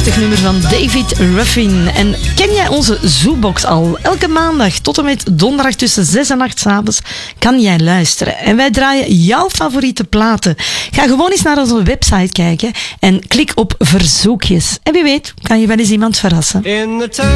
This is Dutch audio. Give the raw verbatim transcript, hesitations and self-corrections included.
Prachtig nummer van David Ruffin. En ken jij onze Zoobox al? Elke maandag tot en met donderdag tussen zes en acht 's avonds kan jij luisteren. En wij draaien jouw favoriete platen. Ga gewoon eens naar onze website kijken en klik op verzoekjes. En wie weet kan je wel eens iemand verrassen.